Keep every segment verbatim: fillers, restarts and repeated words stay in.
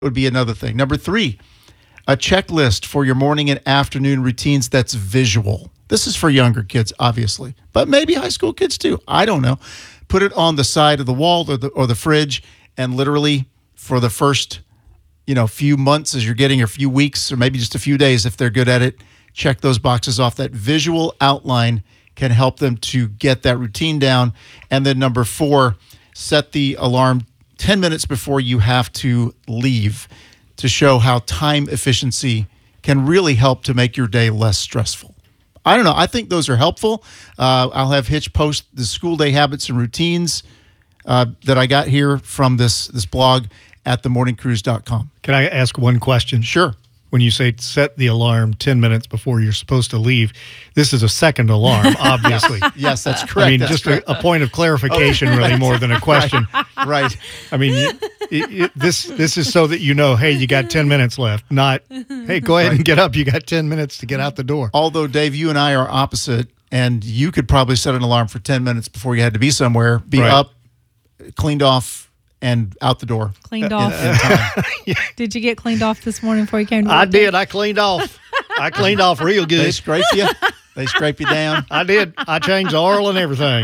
would be another thing. Number three, a checklist for your morning and afternoon routines that's visual. This is for younger kids, obviously, but maybe high school kids too. I don't know. Put it on the side of the wall or the, or the fridge, and literally for the first, you know, few months as you're getting, or few weeks, or maybe just a few days if they're good at it, check those boxes off. That visual outline can help them to get that routine down. And then number four, set the alarm ten minutes before you have to leave to show how time efficiency can really help to make your day less stressful. I don't know. I think those are helpful. Uh, I'll have Hitch post the school day habits and routines uh, that I got here from this this blog at the morning cruise dot com. Can I ask one question? Sure. When you say set the alarm ten minutes before you're supposed to leave, this is a second alarm, obviously. yes, yes, that's correct. I mean, that's just correct. A, a point of clarification, okay. really, more than a question. Right. right. I mean, you, it, it, this this is so that you know, hey, you got ten minutes left, not, hey, go ahead right. and get up. You got ten minutes to get out the door. Although, Dave, you and I are opposite, and you could probably set an alarm for ten minutes before you had to be somewhere, be right. up, cleaned off, and out the door. Cleaned off. In, in time. yeah. Did you get cleaned off this morning before you came to work? I did. I cleaned off. I cleaned off real good. They scrape you? They scrape you down? I did. I changed the oil and everything.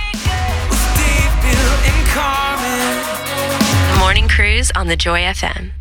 Morning Cruise on the Joy F M.